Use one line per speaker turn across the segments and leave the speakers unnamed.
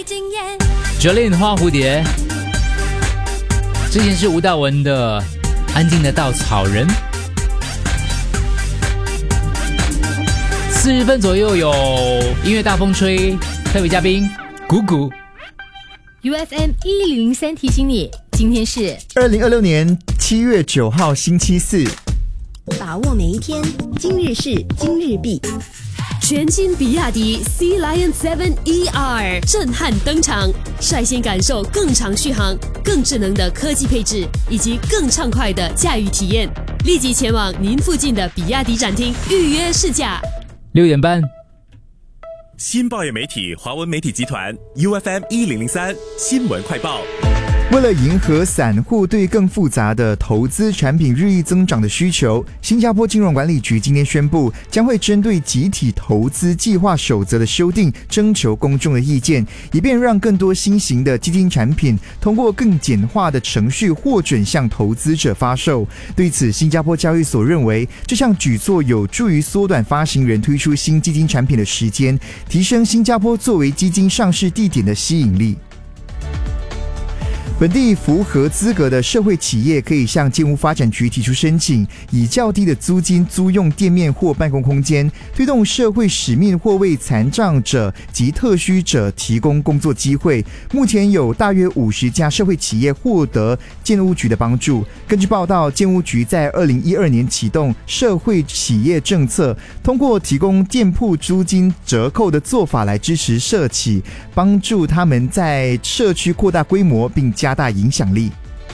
Jolin 花蝴蝶，之前是吴大文的《安静的稻草人》。40分左右有音乐大风吹，特别嘉宾谷谷。
UFM 1003提醒你，今天是
2026年7月9号星期四。
把握每一天，今日事今日毕。
全新比亚迪 Sea Lion 7 ER 震撼登场，率先感受更长续航、更智能的科技配置以及更畅快的驾驭体验。立即前往您附近的比亚迪展厅预约试驾。
6点半，
新报业媒体华文媒体集团 UFM 1003新闻快报。
为了迎合散户对更复杂的投资产品日益增长的需求，新加坡金融管理局今天宣布，将会针对集体投资计划守则的修订征求公众的意见，以便让更多新型的基金产品通过更简化的程序获准向投资者发售。对此，新加坡交易所认为，这项举措有助于缩短发行人推出新基金产品的时间，提升新加坡作为基金上市地点的吸引力。本地符合资格的社会企业可以向建屋发展局提出申请，以较低的租金租用店面或办公空间，推动社会使命或为残障者及特需者提供工作机会。目前有大约50家社会企业获得建屋局的帮助。根据报道，建屋局在2012年启动社会企业政策，通过提供店铺租金折扣的做法来支持社企，帮助他们在社区扩大规模并加大影响力。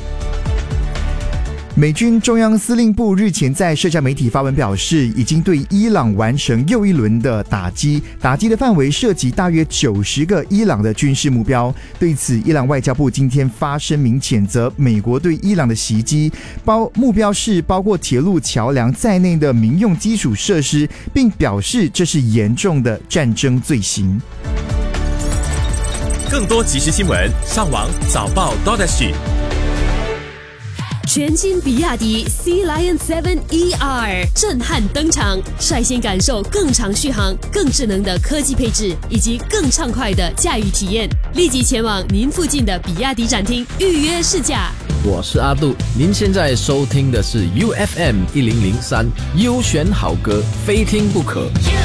美军中央司令部日前在社交媒体发文表示，已经对伊朗完成又一轮的打击的范围涉及大约90个伊朗的军事目标。对此，伊朗外交部今天发声明谴责美国对伊朗的袭击，目标是包括铁路、桥梁在内的民用基础设施，并表示这是严重的战争罪行。
更多即时新闻，上网早报 .SG。
全新比亚迪 Sea Lion 7 ER 震撼登场，率先感受更长续航、更智能的科技配置以及更畅快的驾驭体验。立即前往您附近的比亚迪展厅预约试驾。
我是阿杜，您现在收听的是 UFM 1003优选好歌，非听不可。